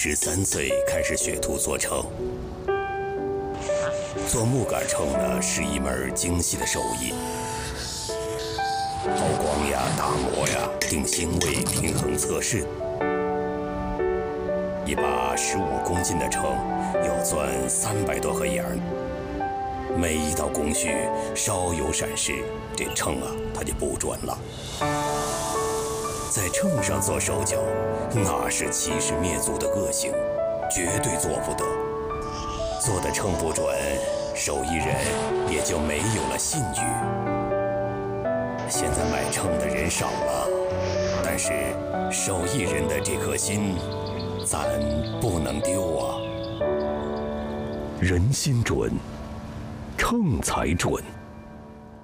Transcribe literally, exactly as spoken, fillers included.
十三岁开始学徒做秤。做木杆秤呢，是一门精细的手艺，抛光呀、打磨呀、定星位、平衡测试。一把十五公斤的秤要钻三百多盒眼儿，每一道工序稍有闪失，这秤啊它就不准了。在秤上做手脚，那是欺师灭祖的恶行，绝对做不得。做的秤不准，手艺人也就没有了信誉。现在买秤的人少了，但是手艺人的这颗心，咱不能丢啊。人心准，秤才准。